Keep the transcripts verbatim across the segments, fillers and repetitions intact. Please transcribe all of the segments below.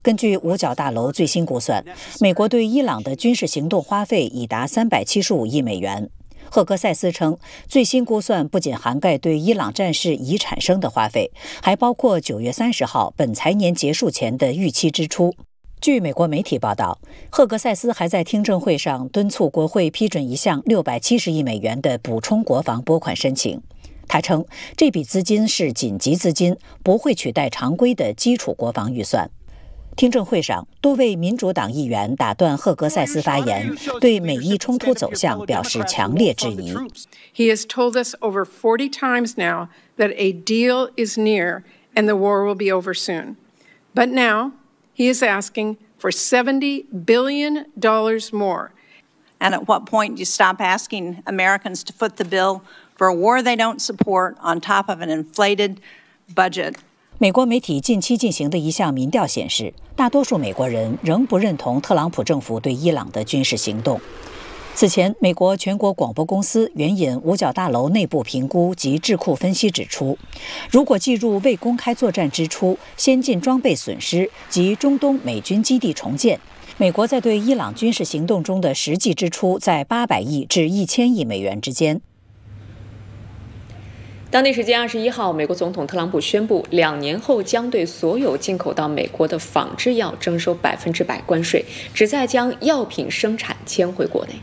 根据五角大楼最新估算，美国对伊朗的军事行动花费已达三百七十五亿美元。赫格塞斯称，最新估算不仅涵盖对伊朗战事已产生的花费，还包括九月三十号本财年结束前的预期支出。据美国媒体报道，赫格塞斯还在听证会上敦促国会批准一项六百七十亿美元的补充国防拨款申请。他称，这笔资金是紧急资金，不会取代常规的基础国防预算。听证会上，多位民主党议员打断赫格塞斯发言，对美伊冲突走向表示强烈质疑。 He has told us over forty times now that a deal is near and the war will be over soon. But now he is asking for seventy billion dollars more. And at what point do you stop asking Americans to foot the bill for a war they don't support on top of an inflated budget? 美国媒体近期进行的一项民调显示，大多数美国人仍不认同特朗普政府对伊朗的军事行动。此前，美国全国广播公司援引五角大楼内部评估及智库分析指出，如果计入未公开作战支出、先进装备损失及中东美军基地重建，美国在对伊朗军事行动中的实际支出在八百亿至一千亿美元之间。 当地时间二十一号，美国总统特朗普宣布，两年后将对所有进口到美国的仿制药征收百分之百关税，旨在将药品生产迁回国内。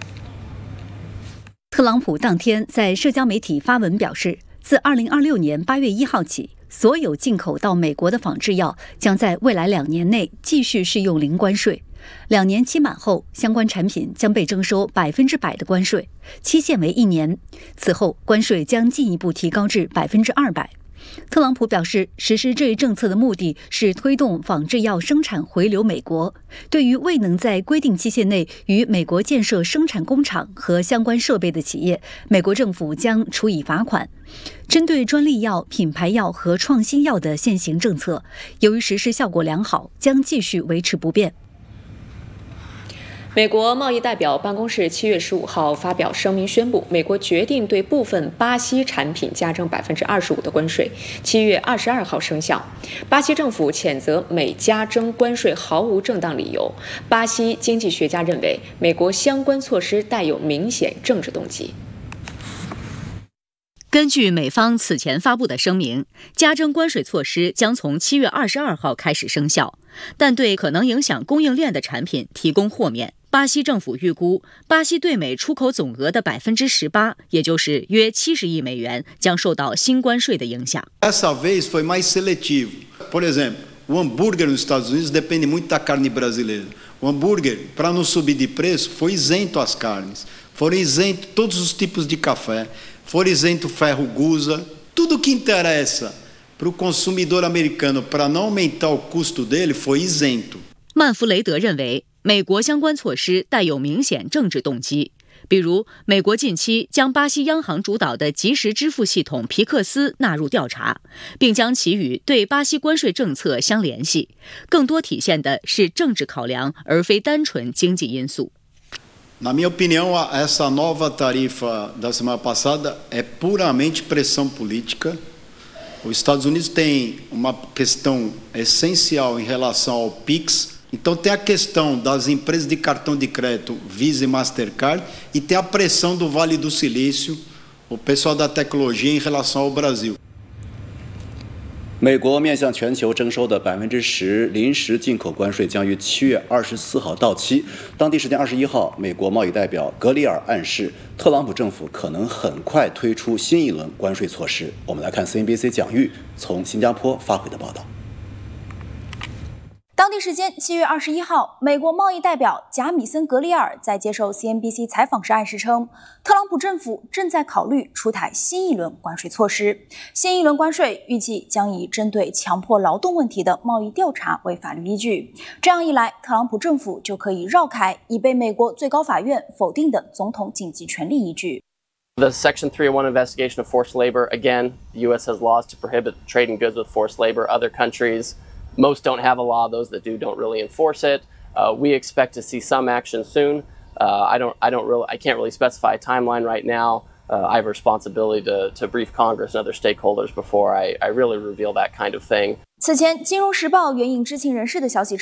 特朗普当天在社交媒体发文表示，自二零二六年八月一号起，所有进口到美国的仿制药将在未来两年内继续适用零关税。两年期满后，相关产品将被征收百分之百的关税，期限为一年。此后，关税将进一步提高至百分之二百。特朗普表示，实施这一政策的目的是推动仿制药生产回流美国。对于未能在规定期限内与美国建设生产工厂和相关设备的企业，美国政府将处以罚款。针对专利药、品牌药和创新药的现行政策，由于实施效果良好，将继续维持不变。 美国贸易代表办公室七月十五号发表声明宣布，美国决定对部分巴西产品加征百分之二十五的关税，七月二十二号生效。巴西政府谴责美加征关税毫无正当理由。巴西经济学家认为，美国相关措施带有明显政治动机。 根据美方此前发布的声明，加征关税措施将从七月二十二号开始生效，但对可能影响供应链的产品提供豁免。巴西政府预估，巴西对美出口总额的百分之十八，也就是约七十亿美元，将受到新关税的影响。 Dessa vez foi mais seletivo. Por exemplo, o hambúrguer nos Estados Unidos depende muito da carne brasileira. O hambúrguer, para não subir de preço, foi isento as carnes. Foram isentos todos os tipos de café. Foram isento ferro gusa. Tudo que interessa para o consumidor americano para não aumentar o custo dele foi isento. 曼弗雷德认为，美国相关措施带有明显政治动机，比如美国近期将巴西央行主导的即时支付系统皮克斯纳入调查，并将其与对巴西关税政策相联系，更多体现的是政治考量，而非单纯经济因素。 Na minha opinião, essa nova tarifa da semana passada é puramente pressão política. Os Estados Unidos têm uma questão essencial em relação ao Pix.Então tem a questão das empresas de cartão de crédito Visa e Mastercard e tem a pressão do Vale do Silício, o pessoal da tecnologia em relação ao Brasil. 美国面向全球征收的百分之十临时进口关税将于七月二十四号到期。当地时间二十一号，美国贸易代表格里尔暗示，特朗普政府可能很快推出新一轮关税措施。我们来看 C N B C 蒋玉从新加坡发回的报道。 当地时间七月二十一号，美国贸易代表贾米森·格里尔在接受 C N B C 采访时暗示称，特朗普政府正在考虑出台新一轮关税措施。新一轮关税预计将以针对强迫劳动问题的贸易调查为法律依据。这样一来，特朗普政府就可以绕开已被美国最高法院否定的总统紧急权力依据。 The Section three oh one investigation of forced labor, again, the U S has laws to prohibit trading goods with forced labor. Other countries...Most don't have a law. Those that do don't really enforce it. Uh, we expect to see some action soon. Uh, I don't. I don't really. I can't really specify a timeline right now. Uh, I have a responsibility to to brief Congress and other stakeholders before I I really reveal that kind of thing. 此前，《金融时报》援引知情人士的消息称。